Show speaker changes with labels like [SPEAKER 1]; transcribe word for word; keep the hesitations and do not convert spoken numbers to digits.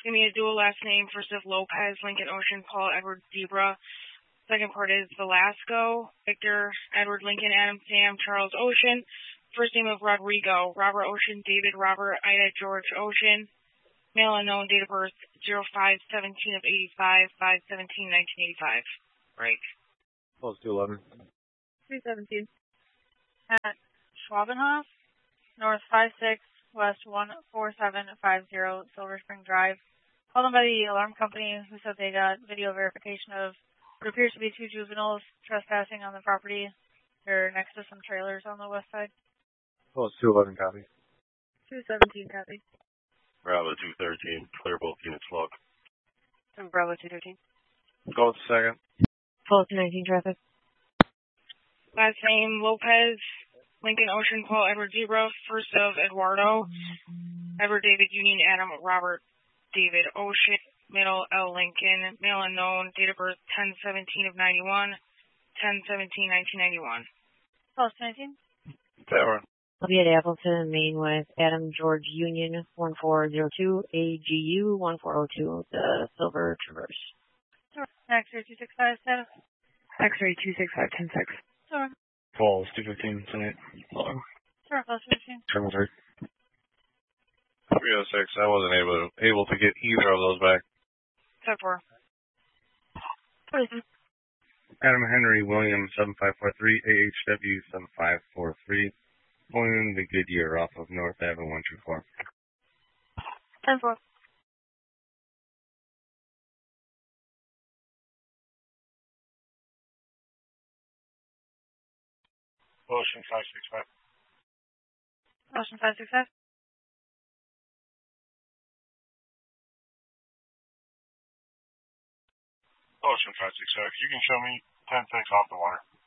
[SPEAKER 1] going to be a dual last name. First of Lopez, Lincoln Ocean, Paul Edward Zebra. Second part is Velasco, Victor, Edward Lincoln, Adam Sam, Charles Ocean. First name of Rodrigo, Robert Ocean, David Robert, Ida George Ocean. Male unknown, date of birth zero five seventeen of eighty-five, five seventeen nineteen eighty-five. Right.
[SPEAKER 2] Close to eleven.
[SPEAKER 3] three seventeen. At Schwabenhof, North five six, West one four seven five zero, Silver Spring Drive. Called them by the alarm company who said they got video verification of what appears to be two juveniles trespassing on the property. They're next to some trailers on the west side.
[SPEAKER 2] Close to eleven, copy.
[SPEAKER 3] two seventeen, copy.
[SPEAKER 4] Bravo two thirteen, clear both units log.
[SPEAKER 3] Bravo two thirteen.
[SPEAKER 2] Go with the second.
[SPEAKER 3] Full to nineteen traffic.
[SPEAKER 1] Last name Lopez, Lincoln Ocean, Paul Edward Zebra. First of Eduardo, Edward David Union, Adam Robert David Ocean. Middle L Lincoln, male unknown, date of birth ten seventeen of ninety-one, ten seventeen nineteen ninety-one.
[SPEAKER 3] False nineteen.
[SPEAKER 4] Tower.
[SPEAKER 5] I'll be at Appleton, Maine with Adam George Union, one four zero two, A G U one four zero two, the Silver Traverse.
[SPEAKER 3] X-ray two six five, status.
[SPEAKER 1] X-ray two six five ten six.
[SPEAKER 3] Sorry.
[SPEAKER 2] Falls two fifteen, tonight. Log.
[SPEAKER 3] Sorry, false fifteen.
[SPEAKER 2] Terminal three.
[SPEAKER 4] three oh six, I wasn't able to, able to get either of those back.
[SPEAKER 1] ten four.
[SPEAKER 2] Adam Henry Williams, seven five four three, A H W seven five four three. Pulling the Goodyear off of North Avenue one two four.
[SPEAKER 3] ten four.
[SPEAKER 4] Ocean five six five.
[SPEAKER 3] Ocean five six five.
[SPEAKER 4] Ocean five six five, you can show me ten six off the water.